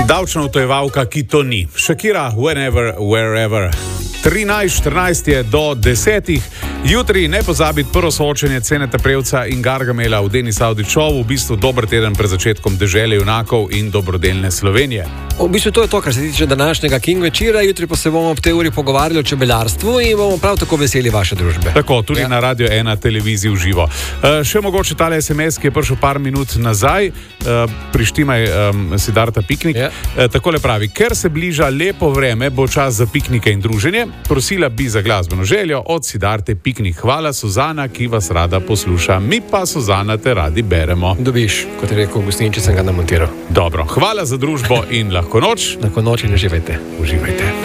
Davčna utajevalka, ki to ni. Shakira, whenever, wherever. 13:14 je do 10. Jutri ne pozabiti prvo soočenje Ceneta Prevca in Gargamela v Denis Audić Show, v bistvu dober teden pred začetkom Dežele junakov in dobrodelne Slovenije. V bistvu to je to, kar se tiče današnjega King večera. Jutri pa se bomo ob tej uri pogovarjali o čebelarstvu in bomo prav tako veseli vaše družbe. Tako, tudi na Radio 1 televiziji v živo. Še mogoče tale SMS, ki je prišel par minut nazaj, prištimaj Siddharta Piknik. Takole pravi, ker se bliža lepo vreme, bo čas za piknike in druženje. Prosila bi za glasbeno željo od Siddharte Piknik. Hvala, Suzana, ki vas rada posluša. Mi pa, Suzana, te radi beremo. Dobiš, kot je rekel Gustin, če sem ga namontiral. Dobro, hvala za družbo in lahko noč. Lahko noč in uživajte. Uživajte.